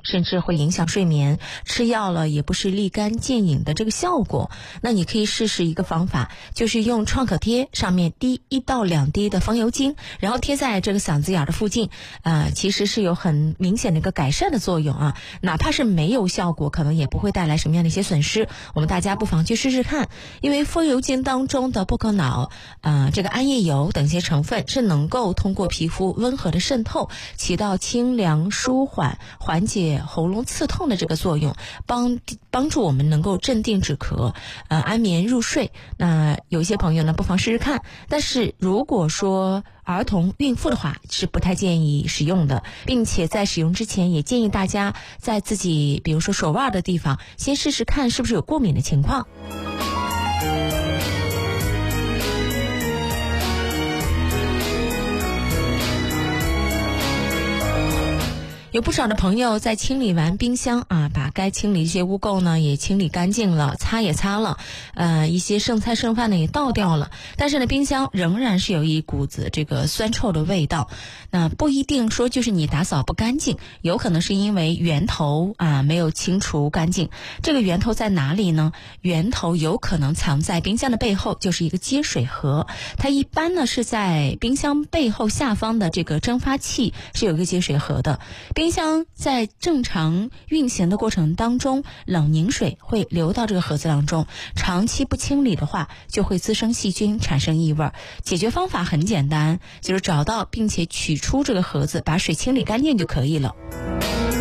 甚至会影响睡眠，吃药了也不是立竿见影的这个效果。那你可以试试一个方法，就是用创可贴上面滴1到2滴的风油精，然后贴在这个嗓子眼的附近，其实是有很明显的一个改善的作用啊。哪怕是没有效果，可能也不会带来什么样的一些损失。我们大家不妨去试试看，因为风油精当中的薄荷脑、这个桉叶油等些成分是能够通过皮肤温和的渗透，起到清凉舒缓、缓解喉咙刺痛的这个作用，帮助我们能够镇定止咳，安眠入睡。那有一些朋友呢，不妨试试看。但是如果说儿童、孕妇的话，是不太建议使用的，并且在使用之前也建议大家在自己比如说手腕的地方先试试看是不是有过敏的情况。有不少的朋友在清理完冰箱把该清理一些污垢呢也清理干净了，擦也擦了，一些剩菜剩饭呢也倒掉了，但是呢冰箱仍然是有一股子这个酸臭的味道。那不一定说就是你打扫不干净，有可能是因为源头没有清除干净。这个源头在哪里呢？源头有可能藏在冰箱的背后，就是一个接水盒。它一般呢是在冰箱背后下方的这个蒸发器是有一个接水盒的。冰箱在正常运行的过程当中，冷凝水会流到这个盒子当中，长期不清理的话就会滋生细菌，产生异味。解决方法很简单，就是找到并且取出这个盒子，把水清理干净就可以了。